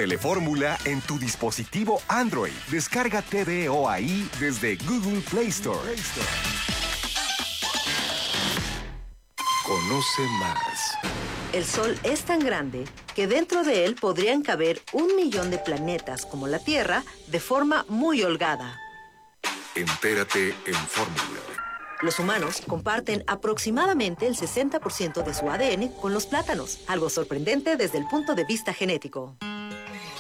Telefórmula en tu dispositivo Android. Descarga TVO ahí desde Google Play Store. Conoce más. El Sol es tan grande que dentro de él podrían caber 1 millón de planetas como la Tierra de forma muy holgada. Entérate en Fórmula. Los humanos comparten aproximadamente el 60% de su ADN con los plátanos, algo sorprendente desde el punto de vista genético.